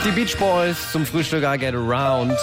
Die Beach Boys zum Frühstück I Get Around.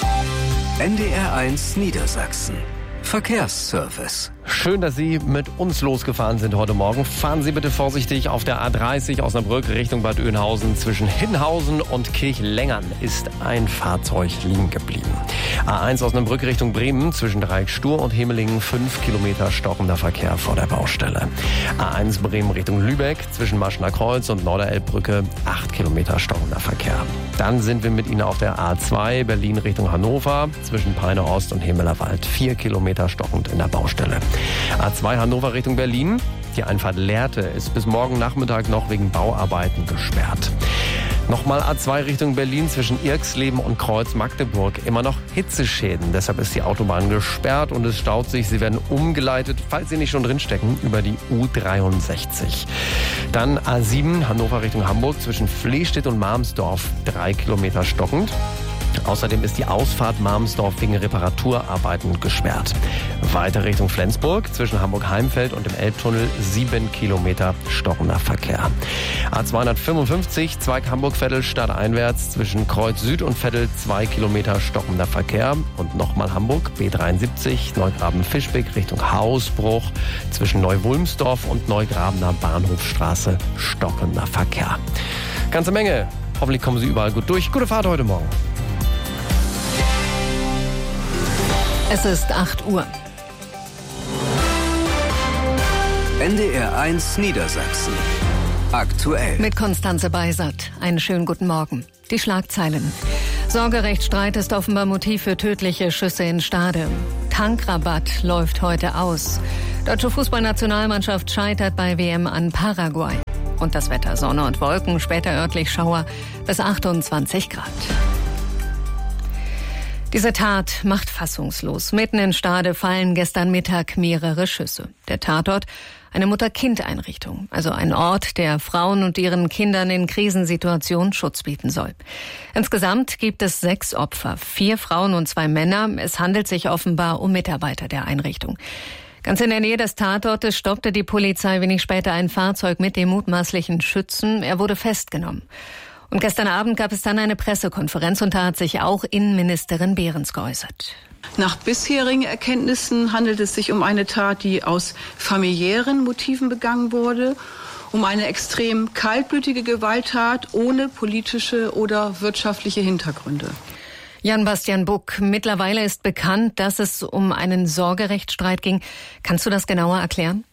NDR1 Niedersachsen. Verkehrsservice. Schön, dass Sie mit uns losgefahren sind heute Morgen. Fahren Sie bitte vorsichtig auf der A30 Osnabrück Richtung Bad Oeynhausen. Zwischen Hinhausen und Kirchlengern ist ein Fahrzeug liegen geblieben. A1 Osnabrück Richtung Bremen zwischen Dreieck Stur und Hemelingen 5 Kilometer stockender Verkehr vor der Baustelle. A1 Bremen Richtung Lübeck zwischen Maschner Kreuz und Norderelbbrücke 8 Kilometer stockender Verkehr. Dann sind wir mit Ihnen auf der A2 Berlin Richtung Hannover zwischen Peine Ost und Hemelerwald 4 Kilometer stockend in der Baustelle. A2 Hannover Richtung Berlin. Die Einfahrt Lehrte ist bis morgen Nachmittag noch wegen Bauarbeiten gesperrt. Nochmal A2 Richtung Berlin zwischen Irxleben und Kreuz Magdeburg. Immer noch Hitzeschäden. Deshalb ist die Autobahn gesperrt und es staut sich. Sie werden umgeleitet, falls Sie nicht schon drinstecken, über die U63. Dann A7 Hannover Richtung Hamburg zwischen Flehstedt und Marmsdorf 3 Kilometer stockend. Außerdem ist die Ausfahrt Marmsdorf wegen Reparaturarbeiten gesperrt. Weiter Richtung Flensburg zwischen Hamburg-Heimfeld und dem Elbtunnel 7 Kilometer stockender Verkehr. A255 Zweig Hamburg-Vettel stadteinwärts zwischen Kreuz Süd und Vettel 2 Kilometer stockender Verkehr. Und nochmal Hamburg B73 Neugraben-Fischbeck Richtung Hausbruch zwischen Neu-Wulmsdorf und Neugrabener Bahnhofstraße stockender Verkehr. Ganze Menge. Hoffentlich kommen Sie überall gut durch. Gute Fahrt heute Morgen. Es ist 8 Uhr. NDR1 Niedersachsen. Aktuell. Mit Konstanze Beisert. Einen schönen guten Morgen. Die Schlagzeilen. Sorgerechtsstreit ist offenbar Motiv für tödliche Schüsse in Stade. Tankrabatt läuft heute aus. Deutsche Fußballnationalmannschaft scheitert bei WM an Paraguay. Und das Wetter: Sonne und Wolken, später örtlich Schauer bis 28 Grad. Diese Tat macht fassungslos. Mitten in Stade fallen gestern Mittag mehrere Schüsse. Der Tatort: eine Mutter-Kind-Einrichtung, also ein Ort, der Frauen und ihren Kindern in Krisensituationen Schutz bieten soll. Insgesamt gibt es 6 Opfer, 4 Frauen und 2 Männer. Es handelt sich offenbar um Mitarbeiter der Einrichtung. Ganz in der Nähe des Tatortes stoppte die Polizei wenig später ein Fahrzeug mit dem mutmaßlichen Schützen. Er wurde festgenommen. Und gestern Abend gab es dann eine Pressekonferenz und da hat sich auch Innenministerin Behrens geäußert. Nach bisherigen Erkenntnissen handelt es sich um eine Tat, die aus familiären Motiven begangen wurde, um eine extrem kaltblütige Gewalttat ohne politische oder wirtschaftliche Hintergründe. Jan-Bastian Buck, mittlerweile ist bekannt, dass es um einen Sorgerechtsstreit ging. Kannst du das genauer erklären?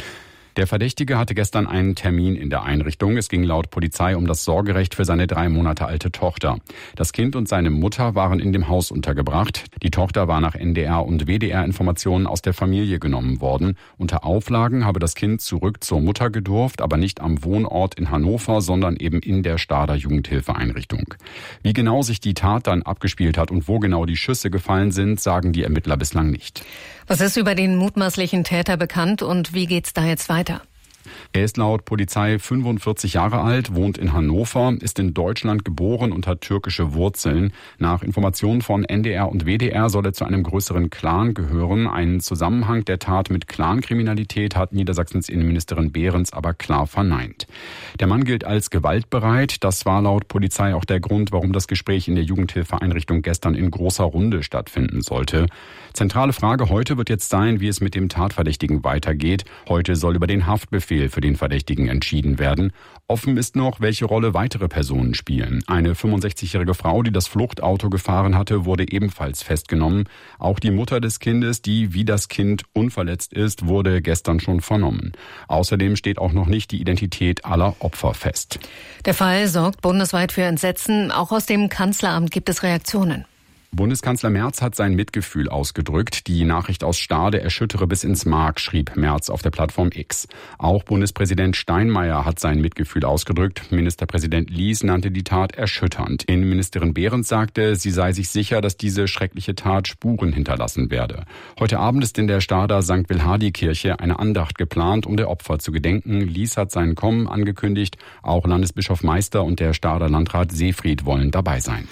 Der Verdächtige hatte gestern einen Termin in der Einrichtung. Es ging laut Polizei um das Sorgerecht für seine 3 Monate alte Tochter. Das Kind und seine Mutter waren in dem Haus untergebracht. Die Tochter war nach NDR und WDR-Informationen aus der Familie genommen worden. Unter Auflagen habe das Kind zurück zur Mutter gedurft, aber nicht am Wohnort in Hannover, sondern eben in der Stader Jugendhilfeeinrichtung. Wie genau sich die Tat dann abgespielt hat und wo genau die Schüsse gefallen sind, sagen die Ermittler bislang nicht. Was ist über den mutmaßlichen Täter bekannt und wie geht's da jetzt weiter? Er ist laut Polizei 45 Jahre alt, wohnt in Hannover, ist in Deutschland geboren und hat türkische Wurzeln. Nach Informationen von NDR und WDR soll er zu einem größeren Clan gehören. Einen Zusammenhang der Tat mit Clankriminalität hat Niedersachsens Innenministerin Behrens aber klar verneint. Der Mann gilt als gewaltbereit. Das war laut Polizei auch der Grund, warum das Gespräch in der Jugendhilfeeinrichtung gestern in großer Runde stattfinden sollte. Zentrale Frage heute wird jetzt sein, wie es mit dem Tatverdächtigen weitergeht. Heute soll über den Haftbefehl für den Verdächtigen entschieden werden. Offen ist noch, welche Rolle weitere Personen spielen. Eine 65-jährige Frau, die das Fluchtauto gefahren hatte, wurde ebenfalls festgenommen. Auch die Mutter des Kindes, die wie das Kind unverletzt ist, wurde gestern schon vernommen. Außerdem steht auch noch nicht die Identität aller Opfer fest. Der Fall sorgt bundesweit für Entsetzen. Auch aus dem Kanzleramt gibt es Reaktionen. Bundeskanzler Merz hat sein Mitgefühl ausgedrückt. Die Nachricht aus Stade erschüttere bis ins Mark, schrieb Merz auf der Plattform X. Auch Bundespräsident Steinmeier hat sein Mitgefühl ausgedrückt. Ministerpräsident Lies nannte die Tat erschütternd. Innenministerin Behrens sagte, sie sei sich sicher, dass diese schreckliche Tat Spuren hinterlassen werde. Heute Abend ist in der Stader St. Wilhardi-Kirche eine Andacht geplant, um der Opfer zu gedenken. Lies hat sein Kommen angekündigt. Auch Landesbischof Meister und der Stader Landrat Seefried wollen dabei sein.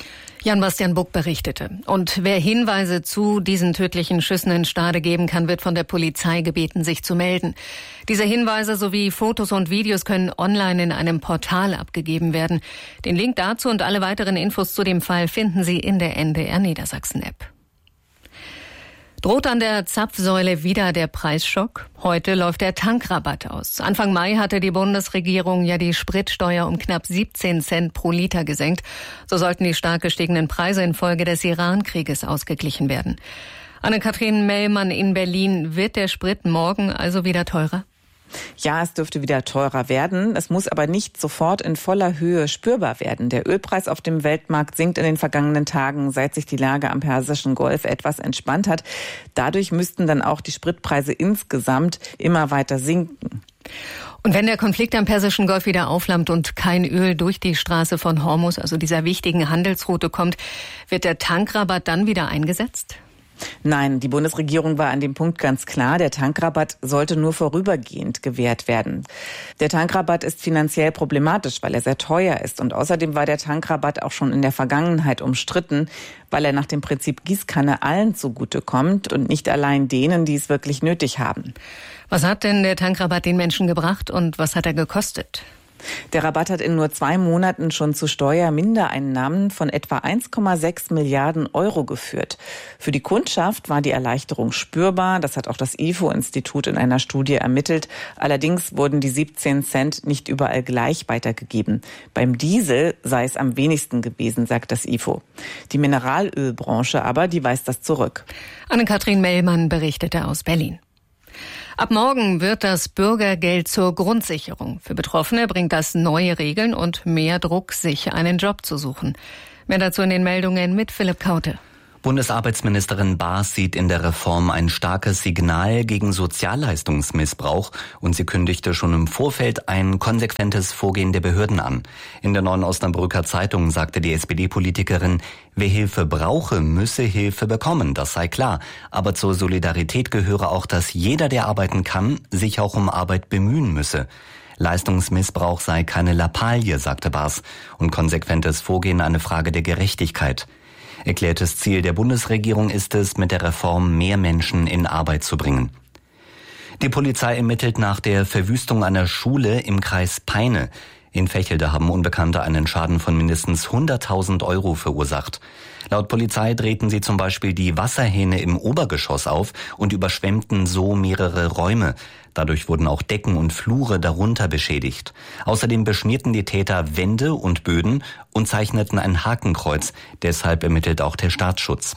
Jan-Bastian Buck berichtete. Und wer Hinweise zu diesen tödlichen Schüssen in Stade geben kann, wird von der Polizei gebeten, sich zu melden. Diese Hinweise sowie Fotos und Videos können online in einem Portal abgegeben werden. Den Link dazu und alle weiteren Infos zu dem Fall finden Sie in der NDR Niedersachsen-App. Droht an der Zapfsäule wieder der Preisschock? Heute läuft der Tankrabatt aus. Anfang Mai hatte die Bundesregierung ja die Spritsteuer um knapp 17 Cent pro Liter gesenkt. So sollten die stark gestiegenen Preise infolge des Iran-Krieges ausgeglichen werden. Anne-Kathrin Mellmann in Berlin. Wird der Sprit morgen also wieder teurer? Ja, es dürfte wieder teurer werden. Es muss aber nicht sofort in voller Höhe spürbar werden. Der Ölpreis auf dem Weltmarkt sinkt in den vergangenen Tagen, seit sich die Lage am Persischen Golf etwas entspannt hat. Dadurch müssten dann auch die Spritpreise insgesamt immer weiter sinken. Und wenn der Konflikt am Persischen Golf wieder aufflammt und kein Öl durch die Straße von Hormuz, also dieser wichtigen Handelsroute, kommt, wird der Tankrabatt dann wieder eingesetzt? Nein, die Bundesregierung war an dem Punkt ganz klar, der Tankrabatt sollte nur vorübergehend gewährt werden. Der Tankrabatt ist finanziell problematisch, weil er sehr teuer ist. Und außerdem war der Tankrabatt auch schon in der Vergangenheit umstritten, weil er nach dem Prinzip Gießkanne allen zugutekommt und nicht allein denen, die es wirklich nötig haben. Was hat denn der Tankrabatt den Menschen gebracht und was hat er gekostet? Der Rabatt hat in nur 2 Monaten schon zu Steuermindereinnahmen von etwa 1,6 Milliarden Euro geführt. Für die Kundschaft war die Erleichterung spürbar. Das hat auch das IFO-Institut in einer Studie ermittelt. Allerdings wurden die 17 Cent nicht überall gleich weitergegeben. Beim Diesel sei es am wenigsten gewesen, sagt das IFO. Die Mineralölbranche aber, die weist das zurück. Anne-Kathrin Mellmann berichtete aus Berlin. Ab morgen wird das Bürgergeld zur Grundsicherung. Für Betroffene bringt das neue Regeln und mehr Druck, sich einen Job zu suchen. Mehr dazu in den Meldungen mit Philipp Kaute. Bundesarbeitsministerin Baas sieht in der Reform ein starkes Signal gegen Sozialleistungsmissbrauch und sie kündigte schon im Vorfeld ein konsequentes Vorgehen der Behörden an. In der Neuen Osnabrücker Zeitung sagte die SPD-Politikerin, wer Hilfe brauche, müsse Hilfe bekommen, das sei klar. Aber zur Solidarität gehöre auch, dass jeder, der arbeiten kann, sich auch um Arbeit bemühen müsse. Leistungsmissbrauch sei keine Lappalie, sagte Baas, und konsequentes Vorgehen eine Frage der Gerechtigkeit. Erklärtes Ziel der Bundesregierung ist es, mit der Reform mehr Menschen in Arbeit zu bringen. Die Polizei ermittelt nach der Verwüstung einer Schule im Kreis Peine. In Vechelde haben Unbekannte einen Schaden von mindestens 100.000 Euro verursacht. Laut Polizei drehten sie zum Beispiel die Wasserhähne im Obergeschoss auf und überschwemmten so mehrere Räume. Dadurch wurden auch Decken und Flure darunter beschädigt. Außerdem beschmierten die Täter Wände und Böden und zeichneten ein Hakenkreuz. Deshalb ermittelt auch der Staatsschutz.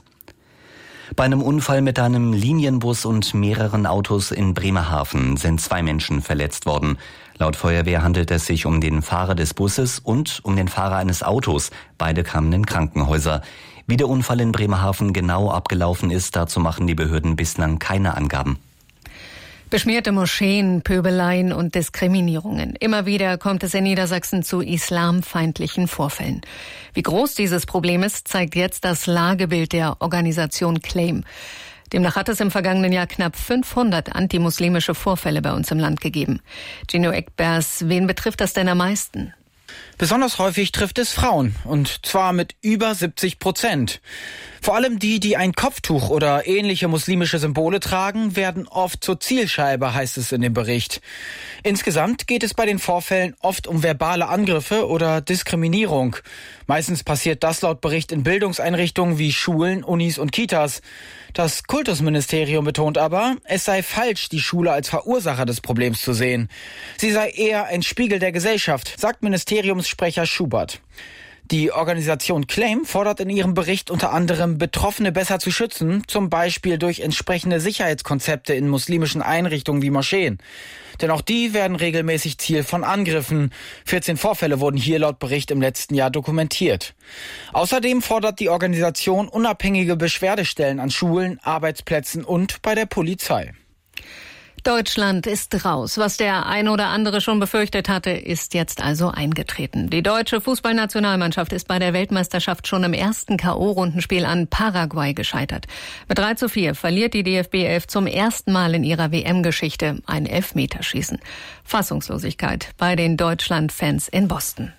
Bei einem Unfall mit einem Linienbus und mehreren Autos in Bremerhaven sind 2 Menschen verletzt worden. Laut Feuerwehr handelt es sich um den Fahrer des Busses und um den Fahrer eines Autos. Beide kamen in Krankenhäuser. Wie der Unfall in Bremerhaven genau abgelaufen ist, dazu machen die Behörden bislang keine Angaben. Beschmierte Moscheen, Pöbeleien und Diskriminierungen. Immer wieder kommt es in Niedersachsen zu islamfeindlichen Vorfällen. Wie groß dieses Problem ist, zeigt jetzt das Lagebild der Organisation Claim. Demnach hat es im vergangenen Jahr knapp 500 antimuslimische Vorfälle bei uns im Land gegeben. Gino Eckbers, wen betrifft das denn am meisten? Besonders häufig trifft es Frauen, und zwar mit über 70%. Vor allem die ein Kopftuch oder ähnliche muslimische Symbole tragen, werden oft zur Zielscheibe, heißt es in dem Bericht. Insgesamt geht es bei den Vorfällen oft um verbale Angriffe oder Diskriminierung. Meistens passiert das laut Bericht in Bildungseinrichtungen wie Schulen, Unis und Kitas. Das Kultusministerium betont aber, es sei falsch, die Schule als Verursacher des Problems zu sehen. Sie sei eher ein Spiegel der Gesellschaft, sagt Ministeriumssprecher Schubert. Die Organisation Claim fordert in ihrem Bericht unter anderem, Betroffene besser zu schützen, zum Beispiel durch entsprechende Sicherheitskonzepte in muslimischen Einrichtungen wie Moscheen. Denn auch die werden regelmäßig Ziel von Angriffen. 14 Vorfälle wurden hier laut Bericht im letzten Jahr dokumentiert. Außerdem fordert die Organisation unabhängige Beschwerdestellen an Schulen, Arbeitsplätzen und bei der Polizei. Deutschland ist raus. Was der eine oder andere schon befürchtet hatte, ist jetzt also eingetreten. Die deutsche Fußballnationalmannschaft ist bei der Weltmeisterschaft schon im ersten K.O.-Rundenspiel an Paraguay gescheitert. Mit 3:4 verliert die DFB 11 zum ersten Mal in ihrer WM-Geschichte ein Elfmeterschießen. Fassungslosigkeit bei den Deutschland-Fans in Boston.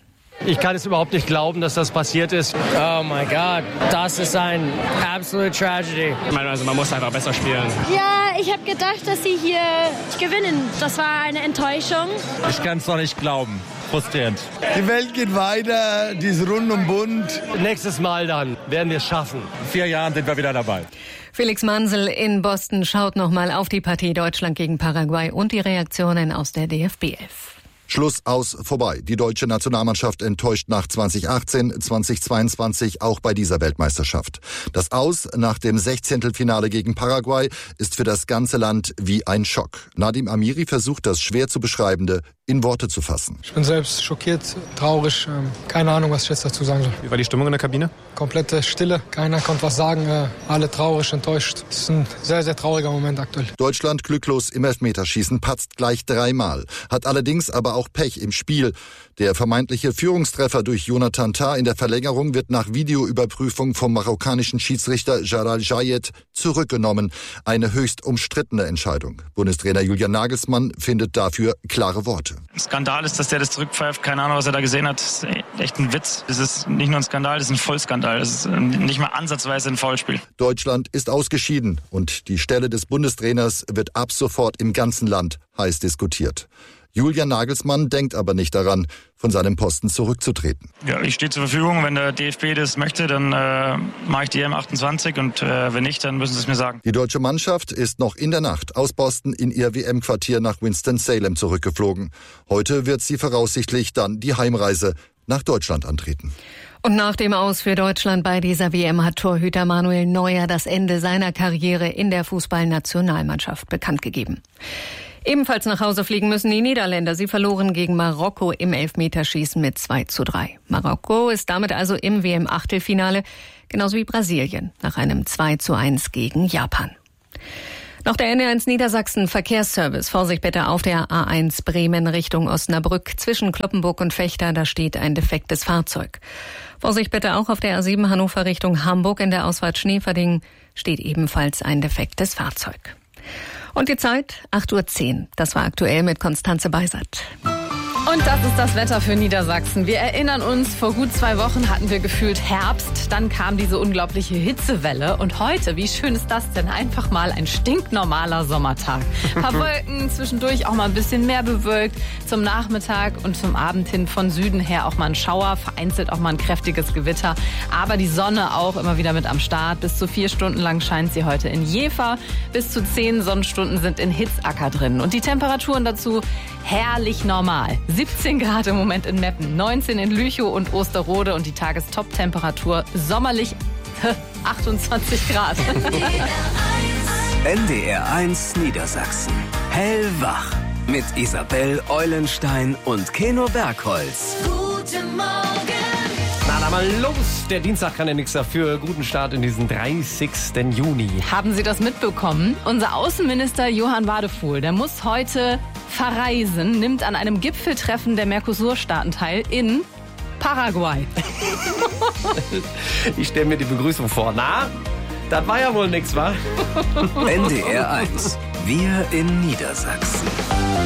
Ich kann es überhaupt nicht glauben, dass das passiert ist. Oh mein Gott, das ist ein absolute Tragedy. Ich meine, also man muss einfach besser spielen. Ja, ich habe gedacht, dass sie hier gewinnen. Das war eine Enttäuschung. Ich kann es noch nicht glauben. Frustrierend. Die Welt geht weiter, die ist rund und bunt. Nächstes Mal dann werden wir es schaffen. In 4 Jahren sind wir wieder dabei. Felix Mansel in Boston schaut nochmal auf die Partie Deutschland gegen Paraguay und die Reaktionen aus der DFB 11. Schluss, aus, vorbei. Die deutsche Nationalmannschaft enttäuscht nach 2018, 2022 auch bei dieser Weltmeisterschaft. Das Aus nach dem 16. Finale gegen Paraguay ist für das ganze Land wie ein Schock. Nadim Amiri versucht, das schwer zu Beschreibende in Worte zu fassen. Ich bin selbst schockiert, traurig, keine Ahnung, was ich jetzt dazu sagen soll. Wie war die Stimmung in der Kabine? Komplette Stille, keiner konnte was sagen, alle traurig, enttäuscht. Das ist ein sehr, sehr trauriger Moment aktuell. Deutschland glücklos im Elfmeterschießen, patzt gleich 3-mal, hat allerdings aber auch Pech im Spiel. Der vermeintliche Führungstreffer durch Jonathan Tah in der Verlängerung wird nach Videoüberprüfung vom marokkanischen Schiedsrichter Jalal Jayed zurückgenommen. Eine höchst umstrittene Entscheidung. Bundestrainer Julian Nagelsmann findet dafür klare Worte. Skandal ist, dass der das zurückpfeift. Keine Ahnung, was er da gesehen hat. Das ist echt ein Witz. Das ist nicht nur ein Skandal, das ist ein Vollskandal. Das ist nicht mal ansatzweise ein Foulspiel. Deutschland ist ausgeschieden und die Stelle des Bundestrainers wird ab sofort im ganzen Land heiß diskutiert. Julian Nagelsmann denkt aber nicht daran, von seinem Posten zurückzutreten. Ja, ich stehe zur Verfügung. Wenn der DFB das möchte, dann mache ich die M28 und wenn nicht, dann müssen sie es mir sagen. Die deutsche Mannschaft ist noch in der Nacht aus Boston in ihr WM-Quartier nach Winston-Salem zurückgeflogen. Heute wird sie voraussichtlich dann die Heimreise nach Deutschland antreten. Und nach dem Aus für Deutschland bei dieser WM hat Torhüter Manuel Neuer das Ende seiner Karriere in der Fußballnationalmannschaft bekannt gegeben. Ebenfalls nach Hause fliegen müssen die Niederländer. Sie verloren gegen Marokko im Elfmeterschießen mit 2:3. Marokko ist damit also im WM-Achtelfinale, genauso wie Brasilien, nach einem 2:1 gegen Japan. Noch der NDR1 Niedersachsen Verkehrsservice. Vorsicht bitte auf der A1 Bremen Richtung Osnabrück zwischen Cloppenburg und Vechta. Da steht ein defektes Fahrzeug. Vorsicht bitte auch auf der A7 Hannover Richtung Hamburg. In der Ausfahrt Schneeverding steht ebenfalls ein defektes Fahrzeug. Und die Zeit 8:10 Uhr. Das war aktuell mit Konstanze Beisert. Und das ist das Wetter für Niedersachsen. Wir erinnern uns, vor gut 2 Wochen hatten wir gefühlt Herbst. Dann kam diese unglaubliche Hitzewelle. Und heute, wie schön ist das denn? Einfach mal ein stinknormaler Sommertag. Ein paar Wolken, zwischendurch auch mal ein bisschen mehr bewölkt. Zum Nachmittag und zum Abend hin von Süden her auch mal ein Schauer. Vereinzelt auch mal ein kräftiges Gewitter. Aber die Sonne auch immer wieder mit am Start. Bis zu 4 Stunden lang scheint sie heute in Jever. Bis zu 10 Sonnenstunden sind in Hitzacker drin. Und die Temperaturen dazu herrlich normal. 17 Grad im Moment in Meppen, 19 in Lüchow und Osterode und die Tagestop-Temperatur sommerlich 28 Grad. NDR1 Niedersachsen. Hellwach. Mit Isabel Eulenstein und Keno Bergholz. Guten Morgen. Na mal los! Der Dienstag kann ja nichts dafür. Guten Start in diesen 30. Juni. Haben Sie das mitbekommen? Unser Außenminister Johann Wadefuhl, der muss heute verreisen, nimmt an einem Gipfeltreffen der Mercosur-Staaten teil in Paraguay. Ich stelle mir die Begrüßung vor. Na, das war ja wohl nix, wa? NDR1. Wir in Niedersachsen.